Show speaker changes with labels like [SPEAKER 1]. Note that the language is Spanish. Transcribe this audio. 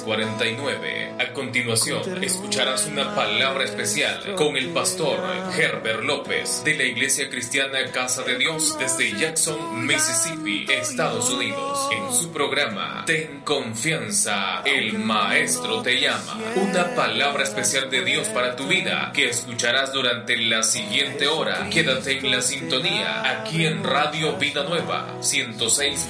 [SPEAKER 1] 1049. A continuación, escucharás una palabra especial con el pastor Herbert López de la Iglesia Cristiana Casa de Dios desde Jackson, Mississippi, Estados Unidos. En su programa Ten Confianza, el Maestro te llama. Una palabra especial de Dios para tu vida que escucharás durante la siguiente hora. Quédate en la sintonía aquí en Radio Vida Nueva 106.